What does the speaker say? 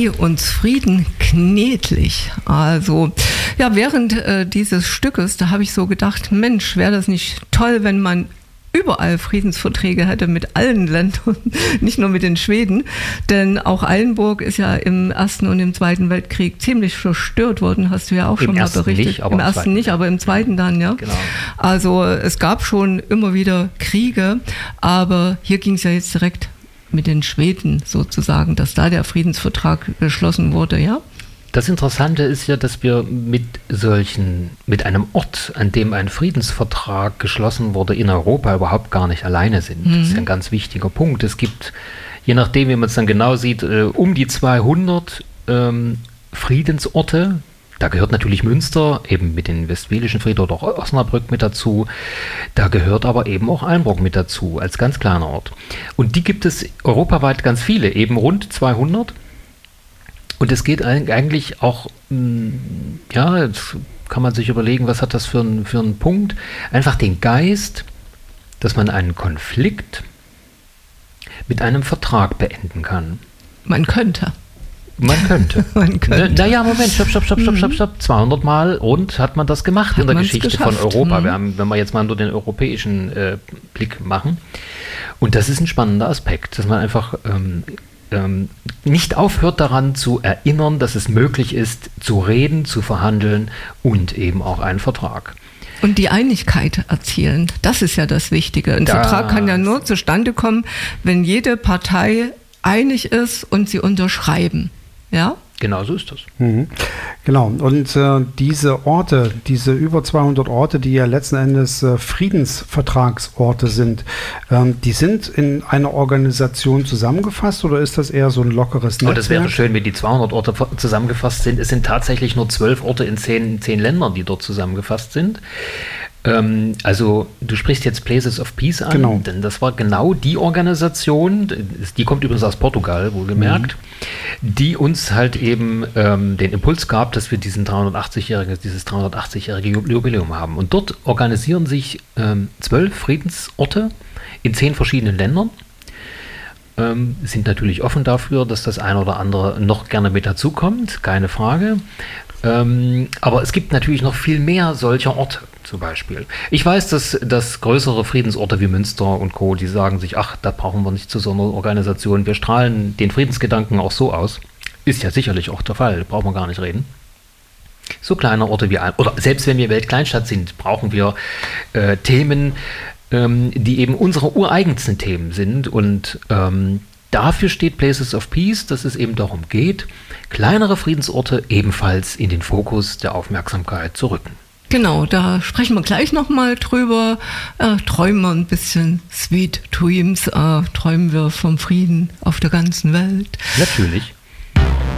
Geh uns Frieden knetlich. Also, ja, während dieses Stückes, da habe ich so gedacht, Mensch, wäre das nicht toll, wenn man überall Friedensverträge hätte mit allen Ländern, nicht nur mit den Schweden, denn auch Eilenburg ist ja im Ersten und im Zweiten Weltkrieg ziemlich zerstört worden, hast du ja auch schon mal berichtet. Im Ersten nicht, aber im Zweiten dann, ja. Genau. Also es gab schon immer wieder Kriege, aber hier ging es ja jetzt direkt mit den Schweden sozusagen, dass da der Friedensvertrag geschlossen wurde, ja. Das Interessante ist ja, dass wir mit einem Ort, an dem ein Friedensvertrag geschlossen wurde, in Europa überhaupt gar nicht alleine sind. Das ist ein ganz wichtiger Punkt. Es gibt, je nachdem, wie man es dann genau sieht, um die 200 Friedensorte. Da gehört natürlich Münster, eben mit den Westfälischen Frieden oder auch Osnabrück mit dazu. Da gehört aber eben auch Eilenburg mit dazu, als ganz kleiner Ort. Und die gibt es europaweit ganz viele, eben rund 200. Und es geht eigentlich auch, ja, jetzt kann man sich überlegen, was hat das für einen Punkt? Einfach den Geist, dass man einen Konflikt mit einem Vertrag beenden kann. Man könnte. Naja, Moment, stopp. 200 Mal und hat man das gemacht in der Geschichte von Europa. Wenn wir jetzt mal nur den europäischen Blick machen. Und das ist ein spannender Aspekt, dass man einfach nicht aufhört daran zu erinnern, dass es möglich ist, zu reden, zu verhandeln und eben auch einen Vertrag. Und die Einigkeit erzielen, das ist ja das Wichtige. Ein Vertrag kann ja nur zustande kommen, wenn jede Partei einig ist und sie unterschreiben. Ja? Genau so ist das. Genau. Und diese Orte, diese über 200 Orte, die ja letzten Endes Friedensvertragsorte sind, die sind in einer Organisation zusammengefasst oder ist das eher so ein lockeres Netzwerk? Das wäre schön, wenn die 200 Orte zusammengefasst sind. Es sind tatsächlich nur 12 Orte in 10 Ländern, die dort zusammengefasst sind. Also du sprichst jetzt Places of Peace an, genau. Denn das war genau die Organisation, die kommt übrigens aus Portugal, wohlgemerkt, die uns halt eben den Impuls gab, dass wir dieses 380-jährige Jubiläum haben. Und dort organisieren sich 12 Friedensorte in 10 verschiedenen Ländern. Sind natürlich offen dafür, dass das eine oder andere noch gerne mit dazukommt, keine Frage. Aber es gibt natürlich noch viel mehr solcher Orte zum Beispiel. Ich weiß, dass größere Friedensorte wie Münster und Co., die sagen sich, ach, da brauchen wir nicht zu so einer Organisation. Wir strahlen den Friedensgedanken auch so aus. Ist ja sicherlich auch der Fall, brauchen wir gar nicht reden. So kleine Orte wie, oder selbst wenn wir Weltkleinstadt sind, brauchen wir Themen, die eben unsere ureigensten Themen sind und dafür steht Places of Peace, dass es eben darum geht, kleinere Friedensorte ebenfalls in den Fokus der Aufmerksamkeit zu rücken. Genau, da sprechen wir gleich nochmal drüber. Träumen wir ein bisschen Sweet Dreams, träumen wir vom Frieden auf der ganzen Welt. Natürlich.